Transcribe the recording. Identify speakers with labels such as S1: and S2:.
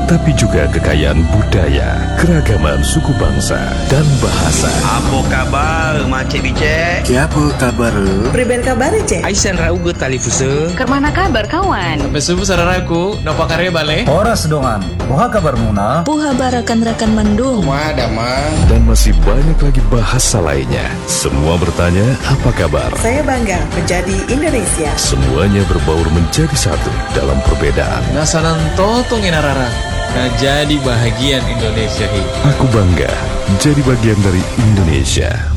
S1: tapi juga kekayaan budaya, keragaman suku bangsa, dan bahasa.
S2: Apa kabar, Macik Bicek?
S3: Apa kabar?
S4: Priben kabar, Cek?
S2: Aisan rauge talifuse.
S5: Kermana kabar, kawan?
S6: Besubu sararaku, napa karya bale?
S7: Horas dongan, poha kabar muna?
S8: Puha barakan rekan mendung.
S2: Damang.
S1: Dan masih banyak lagi bahasa lainnya. Semua bertanya, apa kabar?
S4: Saya bangga menjadi Indonesia.
S1: Semuanya berbaur menjadi satu dalam perbedaan.
S6: Nasanan totong inarara. Nah jadi bahagian Indonesia hi.
S1: Aku bangga jadi bagian dari Indonesia.